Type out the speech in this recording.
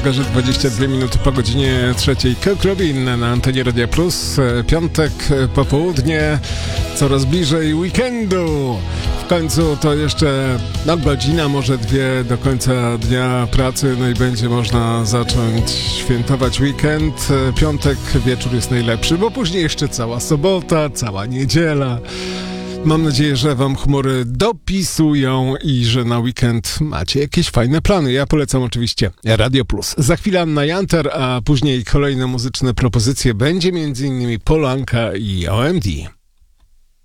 zegarze 22 minuty po godzinie 3. Cook Robin na antenie Radia Plus. Piątek, popołudnie, coraz bliżej weekendu. W końcu to jeszcze godzina, może dwie do końca dnia pracy, no i będzie można zacząć świętować weekend. Piątek wieczór jest najlepszy, bo później jeszcze cała sobota, cała niedziela. Mam nadzieję, że wam humory dopisują i że na weekend macie jakieś fajne plany. Ja polecam oczywiście Radio Plus. Za chwilę Anna Janter, a później kolejne muzyczne propozycje. Będzie m.in. Polanka i OMD.